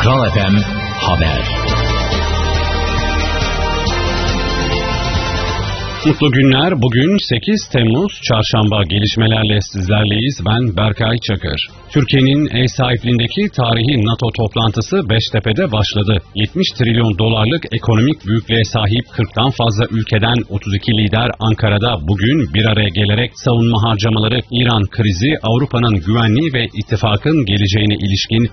Kral FM Haber. Mutlu günler. Bugün 8 Temmuz Çarşamba. Gelişmelerle sizlerleyiz. Ben Berkay Çakır. Türkiye'nin ev sahipliğindeki tarihi NATO toplantısı Beştepe'de başladı. 70 trilyon dolarlık ekonomik büyüklüğe sahip 40'tan fazla ülkeden 32 lider Ankara'da bugün bir araya gelerek savunma harcamaları, İran krizi, Avrupa'nın güvenliği ve ittifakın geleceğine ilişkin